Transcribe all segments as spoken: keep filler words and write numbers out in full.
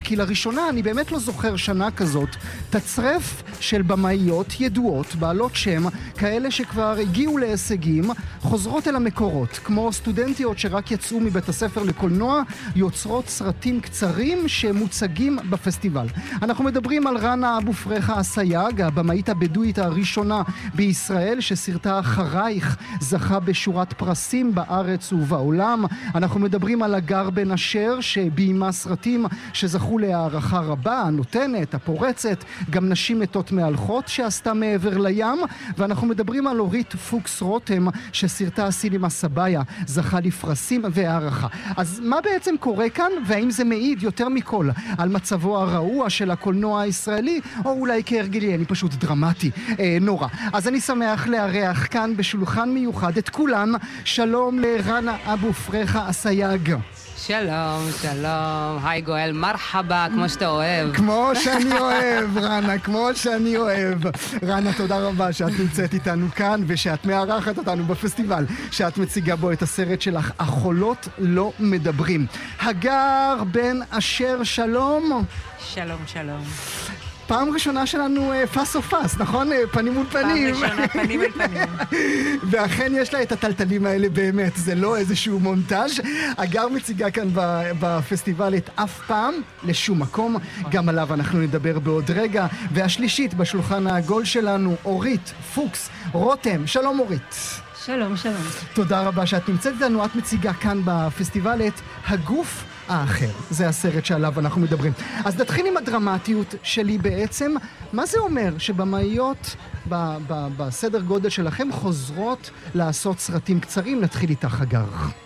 כי לראשונה אני באמת לא זוכר שנה כזאת תצרף של במאיות ידועות, בעלות שם, כאלה שכבר הגיעו להישגים, חוזרות אל המקורות, כמו סטודנטיות שרק יצאו מבית הספר לקולנוע, יוצרות סרטים קצרים שמוצגים בפסטיבל. אנחנו מדברים על רנה אבו פרחה אסייג, הבמאית הבדואית הראשונה בישראל, שסרטה אחרייך זכה בשורת פרסים בארץ ובעולם. אנחנו מדברים על הגר בן אשר, שביימה סרטים שזכו להערכה רבה, הנותנת, הפורצת, גם נשים מתות מהלכות שעשתה מעבר לים, ואנחנו מדברים על אורית פוקס רותם, שסרטה הסינמה סבאיה זכה לפרסים והערכה. אז מה בעצם קורה כאן, והאם זה מעיד יותר מכל על מצבו הרעוע של הקולנוע הישראלי, או אולי כהרגלי, אני פשוט דרמטי, אה, נורא. אז אני שמח לארח כאן בשולחן מיוחד את כולן. שלום לרנה אבו פרחה אסייג. שלום, שלום, היי גואל, מרחבה, כמו שאתה אוהב. כמו שאני אוהב, רנה, כמו שאני אוהב. רנה, תודה רבה שאת נמצאת איתנו כאן, ושאת מארחת אותנו בפסטיבל, שאת מציגה בו את הסרט שלך, החולות לא מדברים. הגר בן אשר, שלום. שלום, שלום. פעם ראשונה שלנו פס או פס, נכון? פנים מול פנים. פעם ראשונה פנים מול פנים. ואכן יש לה את הטלטלים האלה באמת, זה לא איזשהו מונטאז'. הגר מציגה כאן בפסטיבל את אף פעם לשום מקום, גם עליו אנחנו נדבר בעוד רגע. והשלישית בשולחן העגול שלנו, אורית פוקס רותם. שלום אורית. שלום, שלום. תודה רבה שאת נמצאת איתנו. את מציגה כאן בפסטיבל את הגוף האחר. זה הסרט שעליו אנחנו מדברים. אז נתחיל עם הדרמטיות שלי בעצם. מה זה אומר שבמאיות ב- ב- בסדר גודל שלכם חוזרות לעשות סרטים קצרים? נתחיל איתך הגר.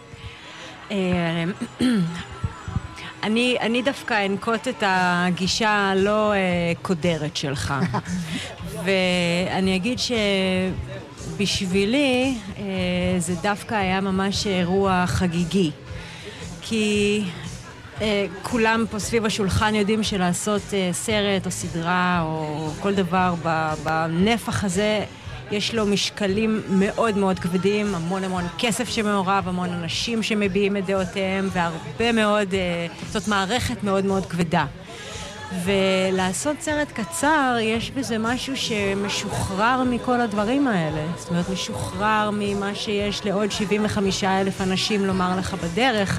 אני, אני דווקא אנקוט את הגישה הלא קודרת שלך. ואני אגיד שבשבילי זה דווקא היה ממש אירוע חגיגי. כי כולם פה סביב השולחן יודעים שלעשות סרט או סדרה או כל דבר בנפח הזה יש לו משקלים מאוד מאוד כבדים, המון המון כסף שמעורב, המון אנשים שמביעים את דעותיהם, והרבה מאוד, זאת מערכת מאוד מאוד כבדה. ולעשות סרט קצר, יש בזה משהו שמשוחרר מכל הדברים האלה. זאת אומרת, משוחרר ממה שיש לעוד שבעים וחמישה אלף אנשים לומר לך בדרך,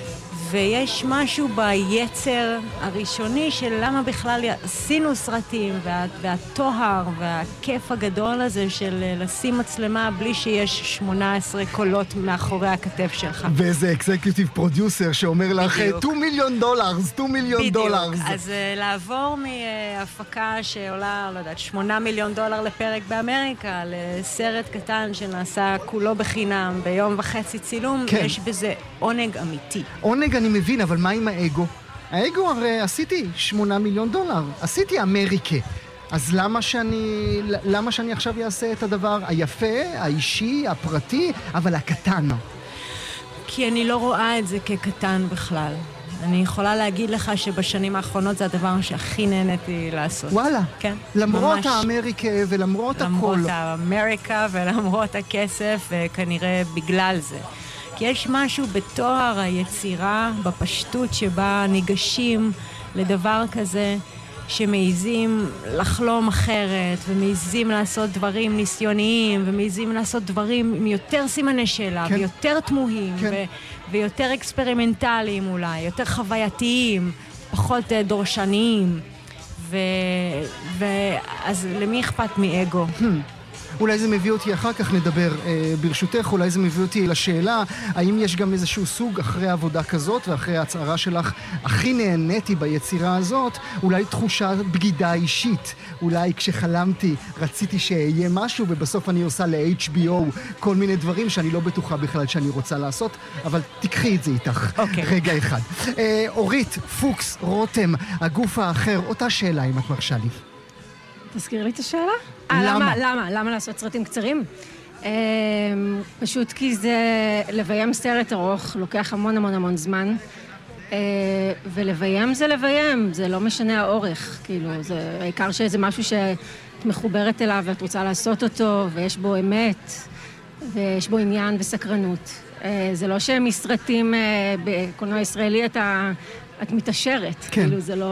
ויש משהו ביצר הראשוני של למה בכלל עשינו סרטים, וה, והתוהר והכיף הגדול הזה של לשים מצלמה בלי שיש שמונה עשרה קולות מאחורי הכתף שלך. ואיזה אקזקיוטיב פרודיוסר שאומר לך שני מיליון דולרס, שני מיליון דולרס. בדיוק, אז uh, לעבור מהפקה שעולה, לא יודעת, שמונה מיליון דולר לפרק באמריקה, לסרט קטן שנעשה כולו בחינם ביום וחצי צילום, כן. יש בזה עונג אמיתי. עונג אני מבין, אבל מה עם האגו? האגו הרי עשיתי שמונה מיליון דולר, עשיתי אמריקה. אז למה שאני, למה שאני עכשיו אעשה את הדבר היפה, האישי, הפרטי, אבל הקטן? כי אני לא רואה את זה כקטן בכלל. אני יכולה להגיד לך שבשנים האחרונות זה הדבר שהכי נהניתי לעשות. וואלה. כן. למרות ממש. האמריקה ולמרות הכל. למרות האמריקה ולמרות הכסף, וכנראה בגלל זה. כי יש משהו בתואר היצירה, בפשטות שבה ניגשים לדבר כזה, שמעיזים לחלום אחרת, ומעיזים לעשות דברים ניסיוניים, ומעיזים לעשות דברים עם יותר סימני שאלה, כן. ויותר תמוהים, כן. ו- ויותר אקספרימנטליים אולי, יותר חווייתיים, פחות דורשניים. ו- ו- אז למי אכפת מאגו? אולי זה מביא אותי, אחר כך נדבר אה, ברשותך, אולי זה מביא אותי לשאלה, האם יש גם איזשהו סוג אחרי עבודה כזאת, ואחרי ההצהרה שלך, הכי נהניתי ביצירה הזאת, אולי תחושה בגידה אישית, אולי כשחלמתי רציתי שיהיה משהו, ובסוף אני עושה ל-אייץ' בי או כל מיני דברים שאני לא בטוחה בכלל שאני רוצה לעשות, אבל תקחי את זה איתך. Okay. רגע אחד. אה, אורית פוקס רותם, הגוף האחר, אותה שאלה אם את מרשה לי. תזכיר לי את השאלה? למה? למה? למה? למה לעשות סרטים קצרים? פשוט כי זה לביים סרט ארוך, לוקח המון המון המון זמן, ולביים זה לביים, זה לא משנה האורך, כאילו, זה העיקר שזה משהו שאת מחוברת אליו ואת רוצה לעשות אותו, ויש בו אמת, ויש בו עניין וסקרנות. זה לא שמסרטים בקולנוע ישראלי אתה... את מתאשרת, כן. כאילו זה לא...